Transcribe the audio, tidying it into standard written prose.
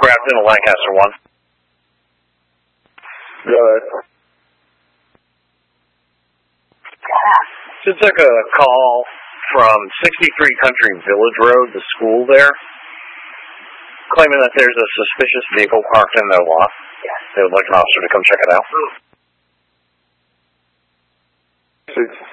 Grafton, Lancaster 1. Go ahead. Just took a call from 63 Country Village Road, the school there, claiming that there's a suspicious vehicle parked in their lot. They would like an officer to come check it out.